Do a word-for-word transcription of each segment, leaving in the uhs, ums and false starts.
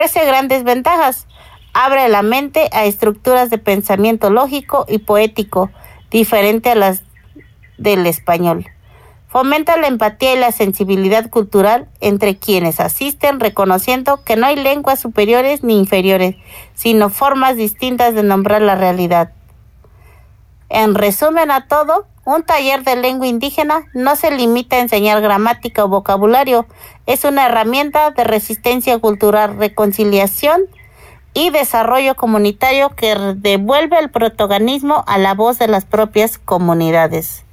Ofrece grandes ventajas. Abre la mente a estructuras de pensamiento lógico y poético, diferente a las del español. Fomenta la empatía y la sensibilidad cultural entre quienes asisten, reconociendo que no hay lenguas superiores ni inferiores, sino formas distintas de nombrar la realidad. En resumen a todo, un taller de lengua indígena no se limita a enseñar gramática o vocabulario, es una herramienta de resistencia cultural, reconciliación y desarrollo comunitario que devuelve el protagonismo a la voz de las propias comunidades.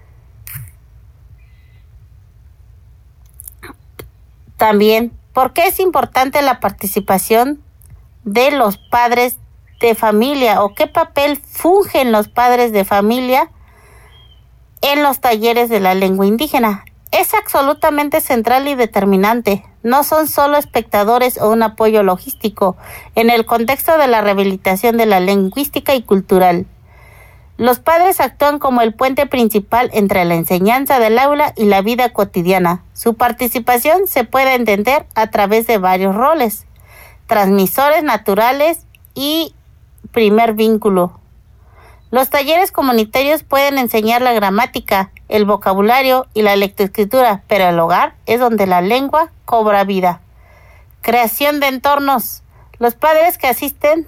También, ¿por qué es importante la participación de los padres de familia o qué papel fungen los padres de familia en los talleres de la lengua indígena? Es absolutamente central y determinante. No son solo espectadores o un apoyo logístico en el contexto de la rehabilitación de la lingüística y cultural. Los padres actúan como el puente principal entre la enseñanza del aula y la vida cotidiana. Su participación se puede entender a través de varios roles: transmisores naturales y primer vínculo. Los talleres comunitarios pueden enseñar la gramática, el vocabulario y la lectoescritura, pero el hogar es donde la lengua cobra vida. Creación de entornos. Los padres que asisten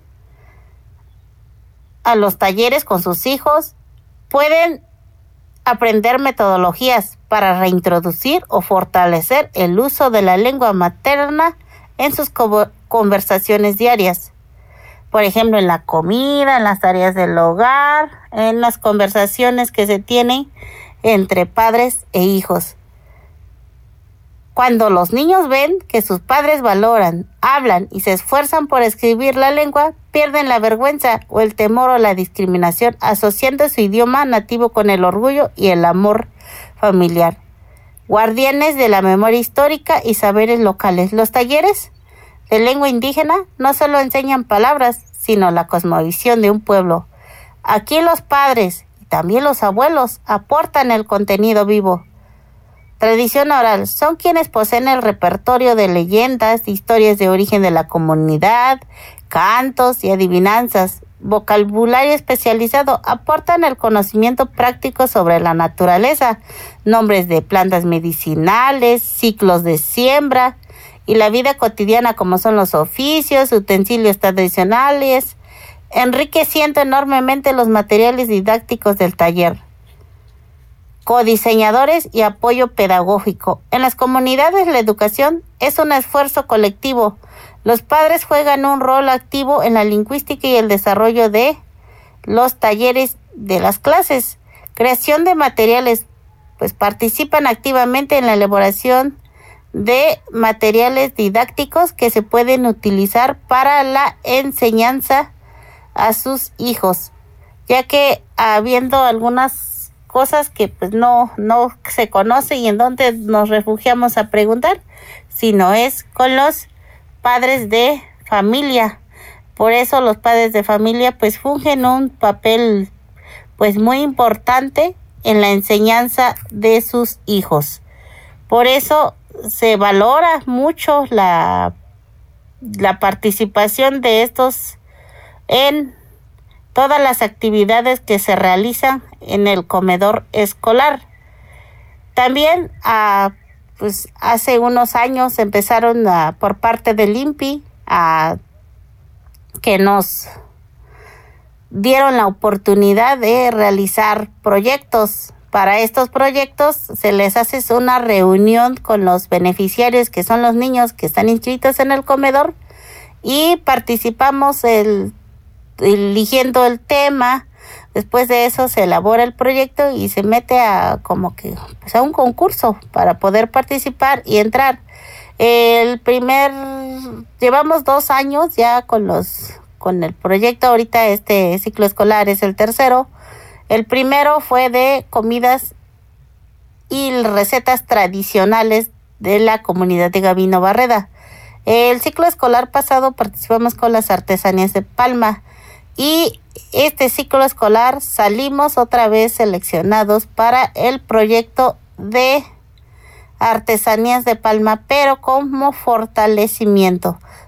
a los talleres con sus hijos pueden aprender metodologías para reintroducir o fortalecer el uso de la lengua materna en sus conversaciones diarias. Por ejemplo, en la comida, en las tareas del hogar, en las conversaciones que se tienen entre padres e hijos. Cuando los niños ven que sus padres valoran, hablan y se esfuerzan por escribir la lengua, pierden la vergüenza o el temor o la discriminación, asociando su idioma nativo con el orgullo y el amor familiar. Guardianes de la memoria histórica y saberes locales. Los talleres de lengua indígena no solo enseñan palabras, sino la cosmovisión de un pueblo. Aquí los padres y también los abuelos aportan el contenido vivo. Tradición oral. Son quienes poseen el repertorio de leyendas, historias de origen de la comunidad, cantos y adivinanzas. Vocabulario especializado. Aportan el conocimiento práctico sobre la naturaleza, nombres de plantas medicinales, ciclos de siembra y la vida cotidiana, como son los oficios, utensilios tradicionales, enriqueciendo enormemente los materiales didácticos del taller. Codiseñadores y apoyo pedagógico. En las comunidades la educación es un esfuerzo colectivo. Los padres juegan un rol activo en la lingüística y el desarrollo de los talleres de las clases. Creación de materiales, pues participan activamente en la elaboración de materiales didácticos que se pueden utilizar para la enseñanza a sus hijos, ya que habiendo algunas cosas que pues no, no se conocen y en donde nos refugiamos a preguntar, sino es con los padres de familia. Por eso los padres de familia pues fungen un papel pues muy importante en la enseñanza de sus hijos. Por eso se valora mucho la, la participación de estos en todas las actividades que se realizan en el comedor escolar. También a, pues, hace unos años empezaron a, por parte del I N P I a que nos dieron la oportunidad de realizar proyectos. Para estos proyectos se les hace una reunión con los beneficiarios, que son los niños que están inscritos en el comedor, y participamos el eligiendo el tema. Después de eso se elabora el proyecto y se mete a como que pues a un concurso para poder participar y entrar. El primer, llevamos dos años ya con los con el proyecto. Ahorita este ciclo escolar es el tercero. El primero fue de comidas y recetas tradicionales de la comunidad de Gavino Barreda. El ciclo escolar pasado participamos con las artesanías de Palma. Y este ciclo escolar salimos otra vez seleccionados para el proyecto de artesanías de Palma, pero como fortalecimiento.